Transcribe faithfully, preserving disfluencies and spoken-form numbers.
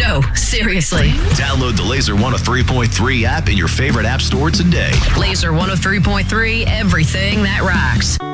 No, seriously. Download the Laser one oh three point three app in your favorite app store today. Laser one oh three point three, everything that rocks.